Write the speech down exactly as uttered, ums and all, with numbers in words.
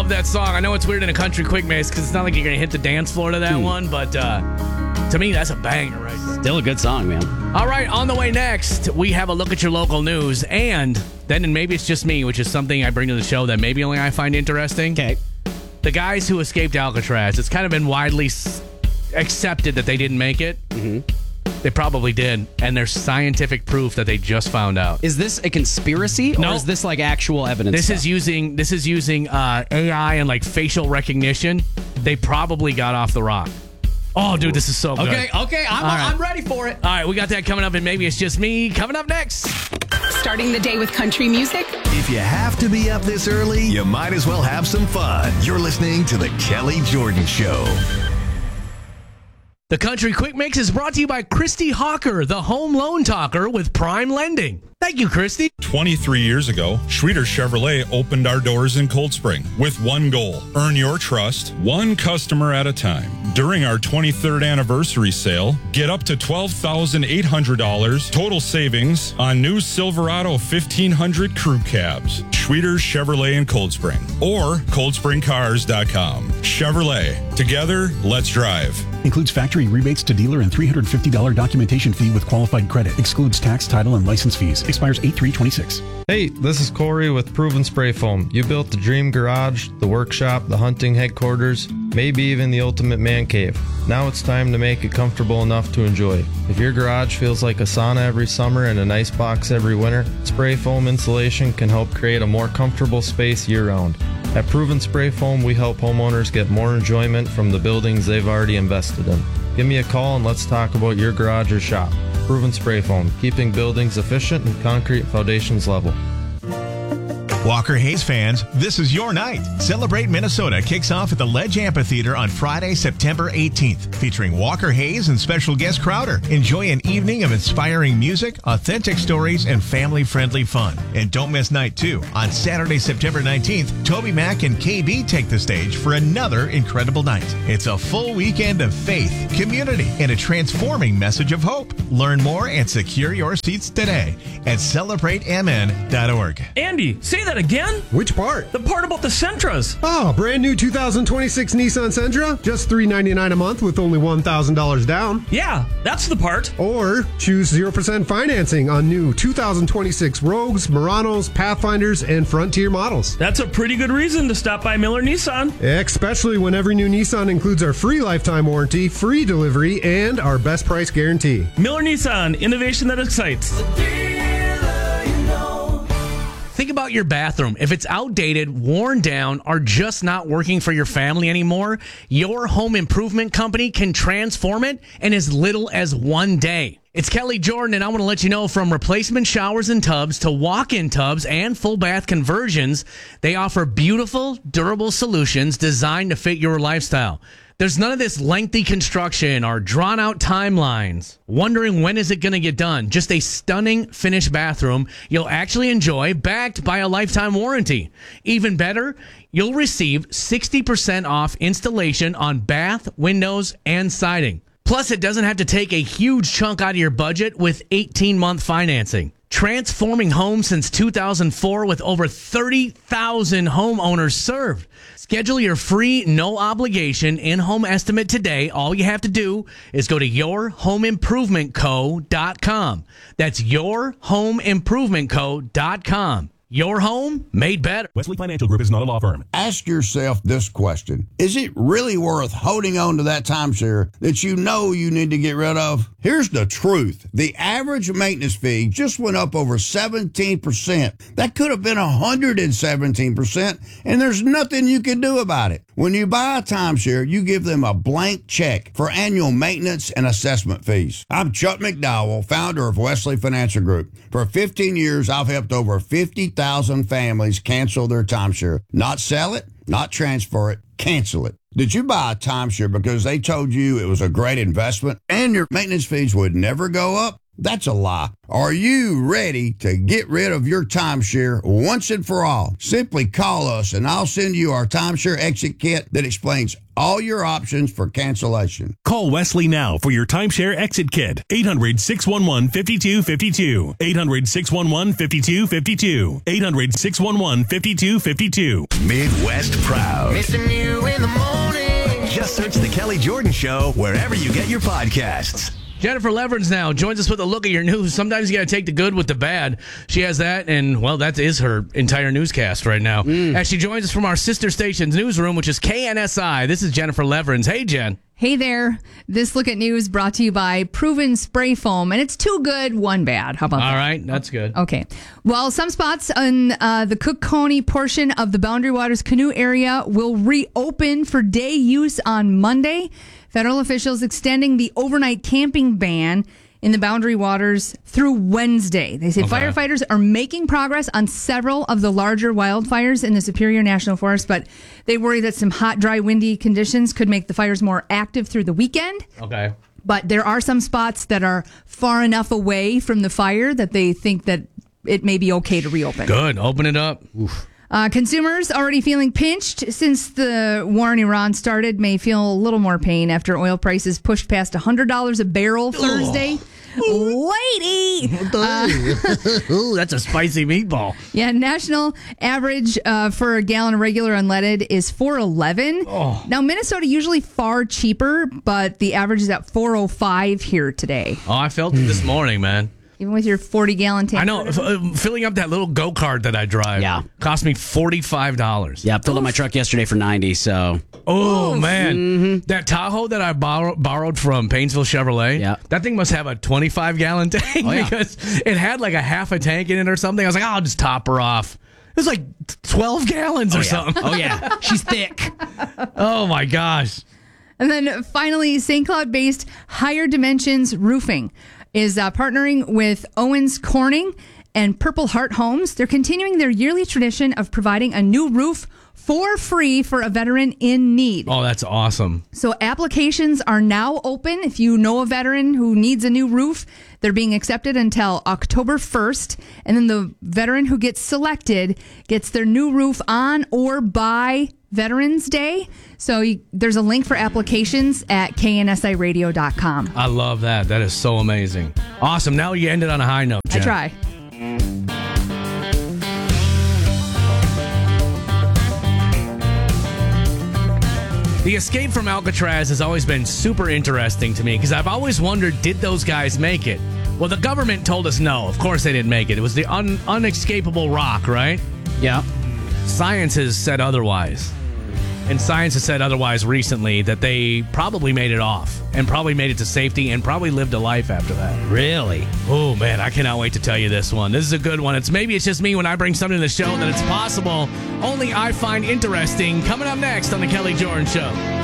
love that song. I know it's weird in a country quick mix because it's not like you're going to hit the dance floor to that hmm. one, but uh, to me, that's a banger right there. Still a good song, man. All right, on the way next, we have a look at your local news, and then and maybe it's just me, which is something I bring to the show that maybe only I find interesting. Okay. The guys who escaped Alcatraz, it's kind of been widely s- accepted that they didn't make it. Mm-hmm. They probably did, and there's scientific proof that they just found out. Is this a conspiracy, or no. is this like actual evidence? This stuff? is using this is using uh, A I and like facial recognition. They probably got off the rock. Oh, dude, this is so good. Okay, okay, I'm, right. I'm ready for it. All right, we got that coming up, and maybe it's just me. Coming up next. Starting the day with country music? If you have to be up this early, you might as well have some fun. You're listening to The Kelly Jordan Show. The Country Quick Mix is brought to you by Christy Hawker, the home loan talker with Prime Lending. Thank you, Christy. twenty-three years ago, Schroeder Chevrolet opened our doors in Cold Spring with one goal: earn your trust, one customer at a time. During our twenty-third anniversary sale, get up to twelve thousand eight hundred dollars total savings on new Silverado fifteen hundred crew cabs. Schroeder Chevrolet in Cold Spring or cold spring cars dot com. Chevrolet, together, let's drive. Includes factory rebates to dealer and three hundred fifty dollars documentation fee with qualified credit. Excludes tax, title, and license fees. Expires eight three twenty-six. Hey, this is Corey with Proven Spray Foam. You built the dream garage, the workshop, the hunting headquarters, maybe even the ultimate man cave. Now it's time to make it comfortable enough to enjoy. If your garage feels like a sauna every summer and an ice box every winter, Spray Foam insulation can help create a more comfortable space year-round. At Proven Spray Foam, we help homeowners get more enjoyment from the buildings they've already invested in. Give me a call and let's talk about your garage or shop. Proven Spray Foam, keeping buildings efficient and concrete foundations level. Walker Hayes fans, this is your night. Celebrate Minnesota kicks off at the Ledge Amphitheater on Friday, September eighteenth, featuring Walker Hayes and special guest Crowder. Enjoy an evening of inspiring music, authentic stories, and family-friendly fun. And don't miss night two. On Saturday, September nineteenth, Toby Mac and K B take the stage for another incredible night. It's a full weekend of faith, community, and a transforming message of hope. Learn more and secure your seats today at celebrate m n dot org. Andy, say that again? Which part? The part about the Sentras. Oh, brand new two thousand twenty-six Nissan Sentra. Just three hundred ninety-nine dollars a month with only one thousand dollars down. Yeah, that's the part. Or choose zero percent financing on new two thousand twenty-six Rogues, Muranos, Pathfinders, and Frontier models. That's a pretty good reason to stop by Miller Nissan. Especially when every new Nissan includes our free lifetime warranty, free delivery, and our best price guarantee. Miller Nissan, innovation that excites. Think about your bathroom. If it's outdated, worn down, or just not working for your family anymore, your home improvement company can transform it in as little as one day. It's Kelly Jordan, and I want to let you know, from replacement showers and tubs to walk-in tubs and full bath conversions, they offer beautiful, durable solutions designed to fit your lifestyle. There's none of this lengthy construction or drawn-out timelines. Wondering when is it going to get done? Just a stunning finished bathroom you'll actually enjoy, backed by a lifetime warranty. Even better, you'll receive sixty percent off installation on bath, windows, and siding. Plus, it doesn't have to take a huge chunk out of your budget with eighteen-month financing. Transforming homes since two thousand four with over thirty thousand homeowners served. Schedule your free, no-obligation in-home estimate today. All you have to do is go to your home improvement co dot com. That's your home improvement co dot com. Your home made better. Wesley Financial Group is not a law firm. Ask yourself this question. Is it really worth holding on to that timeshare that you know you need to get rid of? Here's the truth. The average maintenance fee just went up over seventeen percent. That could have been one hundred seventeen percent, and there's nothing you can do about it. When you buy a timeshare, you give them a blank check for annual maintenance and assessment fees. I'm Chuck McDowell, founder of Wesley Financial Group. For fifteen years, I've helped over fifty thousand families cancel their timeshare. Not sell it, not transfer it, cancel it. Did you buy a timeshare because they told you it was a great investment and your maintenance fees would never go up? That's a lie. Are you ready to get rid of your timeshare once and for all? Simply call us and I'll send you our timeshare exit kit that explains all your options for cancellation. Call Wesley now for your timeshare exit kit. eight hundred, six one one, five two five two. eight hundred, six one one, five two five two. eight hundred, six one one, five two five two. Midwest proud. Missing you in the morning. Just search The Kelly Jordan Show wherever you get your podcasts. Jennifer Leverns now joins us with a look at your news. Sometimes you got to take the good with the bad. She has that, and, well, that is her entire newscast right now. Mm. As she joins us from our sister station's newsroom, which is K N S I. This is Jennifer Leverns. Hey, Jen. Hey there. This look at news brought to you by Proven Spray Foam, and it's two good, one bad. How about All that? All right, that's good. Okay. Well, some spots on uh, the Cook County portion of the Boundary Waters Canoe area will reopen for day use on Monday. Federal officials extending the overnight camping ban in the Boundary Waters through Wednesday. They say okay. firefighters are making progress on several of the larger wildfires in the Superior National Forest, but they worry that some hot, dry, windy conditions could make the fires more active through the weekend. Okay. But there are some spots that are far enough away from the fire that they think that it may be okay to reopen. Good. Open it up. Oof. Uh, consumers already feeling pinched since the war in Iran started may feel a little more pain after oil prices pushed past one hundred dollars a barrel Thursday. Lady! Uh, Ooh, that's a spicy meatball. Yeah, national average uh, for a gallon of regular unleaded is four eleven. Oh. Now, Minnesota usually far cheaper, but the average is at four oh five here today. Oh, I felt it this morning, man. Even with your forty-gallon tank. I know. F- uh, filling up that little go-kart that I drive yeah. cost me forty-five dollars. Yeah, I filled Oof. up my truck yesterday for ninety so. Oh, Oof. man. Mm-hmm. That Tahoe that I borrow- borrowed from Painesville Chevrolet, yeah. that thing must have a twenty-five gallon tank oh, yeah. because it had like a half a tank in it or something. I was like, oh, I'll just top her off. It was like twelve gallons oh, or yeah. something. Oh, yeah. She's thick. Oh, my gosh. And then finally, Saint Cloud-based Higher Dimensions Roofing is uh, partnering with Owens Corning and Purple Heart Homes. They're continuing their yearly tradition of providing a new roof for free for a veteran in need. Oh, that's awesome. So applications are now open. If you know a veteran who needs a new roof, they're being accepted until October first. And then the veteran who gets selected gets their new roof on or by Veterans Day. So you, there's a link for applications at K N S I radio dot com. I love that. That is so amazing. Awesome. Now you ended on a high note, Jen. I try. The escape from Alcatraz has always been super interesting to me because I've always wondered, did those guys make it? Well, the government told us no. Of course they didn't make it. It was the un- unescapable rock, right? Yeah. Science has said otherwise. And science has said otherwise recently, that they probably made it off and probably made it to safety and probably lived a life after that. Really? Oh, man, I cannot wait to tell you this one. This is a good one. It's maybe it's just me when I bring something to the show that it's possible only I find interesting. Coming up next on The Kelly Jordan Show.